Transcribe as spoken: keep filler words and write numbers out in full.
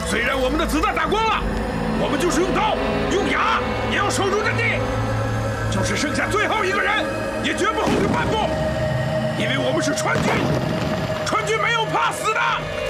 虽然我们的子弹打光了，我们就是用刀用牙也要守住阵地，就是剩下最后一个人，也绝不后退半步，因为我们是川军，川军没有怕死的。